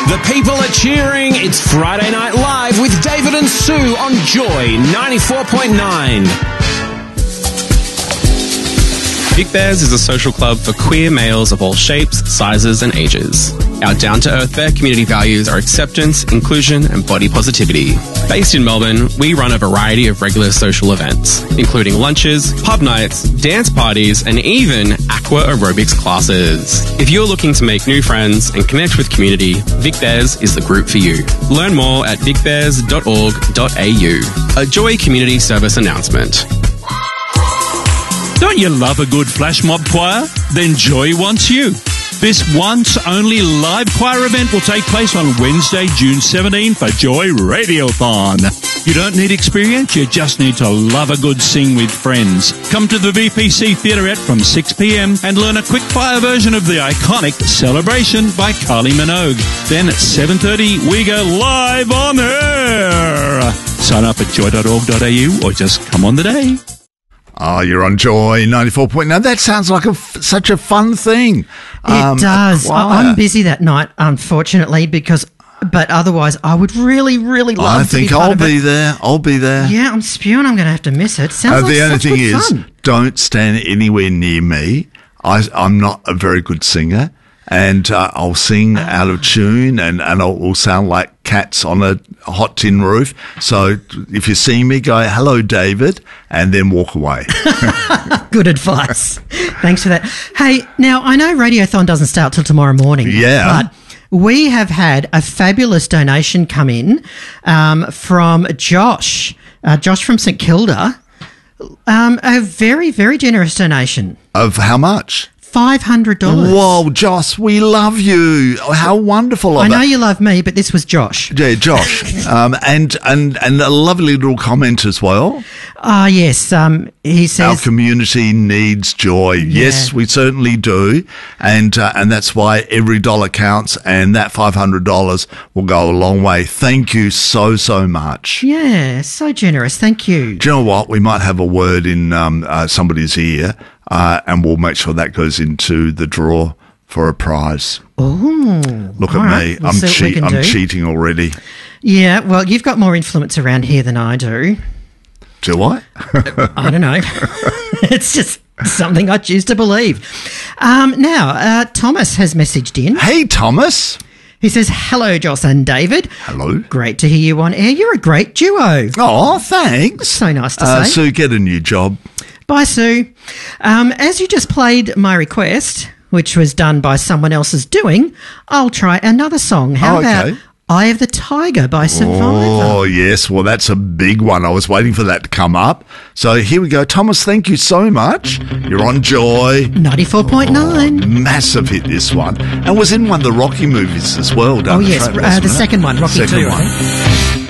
The people are cheering. It's Friday Night Live with David and Sue on Joy 94.9. Big Bears is a social club for queer males of all shapes, sizes and ages. Our down-to-earth Bear community values are acceptance, inclusion and body positivity. Based in Melbourne, we run a variety of regular social events, including lunches, pub nights, dance parties and even aqua aerobics classes. If you're looking to make new friends and connect with community, Big Bears is the group for you. Learn more at bigbears.org.au. A Joy Community Service announcement. Don't you love a good flash mob choir? Then Joy wants you. This once-only live choir event will take place on Wednesday, June 17 for Joy Radiothon. You don't need experience, you just need to love a good sing with friends. Come to the VPC Theaterette from 6 p.m. and learn a quick-fire version of the iconic Celebration by Kylie Minogue. Then at 7:30, we go live on air. Sign up at joy.org.au or just come on the day. Oh, you're on Joy 94.9. That sounds like such a fun thing. It does. I'm busy that night, unfortunately, but otherwise I would really, really love to be part of it. I think I'll be there. Yeah, I'm spewing. I'm going to have to miss it. Sounds like the only such thing good is, fun. don't stand anywhere near me. I'm not a very good singer. And I'll sing out of tune and will sound like cats on a hot tin roof. So if you see me, go, hello, David, and then walk away. Good advice. Thanks for that. Hey, now I know Radiothon doesn't start till tomorrow morning. Yeah. But we have had a fabulous donation come in from Josh. Josh from St Kilda. A very, very generous donation. Of how much? $500. Whoa, Josh, we love you. How wonderful of I know you love me, but this was Josh. Yeah, Josh. and a lovely little comment as well. Yes. He says our community needs joy. Yeah. Yes, we certainly do. And that's why every dollar counts, and that $500 will go a long way. Thank you so, so much. Yeah, so generous. Thank you. Do you know what? We might have a word in somebody's ear. And we'll make sure that goes into the draw for a prize. Oh, look at me! I'm cheating already. Yeah, well, you've got more influence around here than I do. Do I? I don't know. It's just something I choose to believe. Now, Thomas has messaged in. Hey, Thomas. He says, hello, Joss and David. Hello. Great to hear you on air. You're a great duo. Oh, thanks. So nice to say. Sue, get a new job. Bye, Sue. As you just played my request, which was done by someone else's doing, I'll try another song. How about Eye of the Tiger by Survivor? Oh, yes. Well, that's a big one. I was waiting for that to come up. So here we go. Thomas, thank you so much. You're on Joy. 94.9. Massive hit, this one. And was in one of the Rocky movies as well. Oh, yes. The second one, Rocky 2.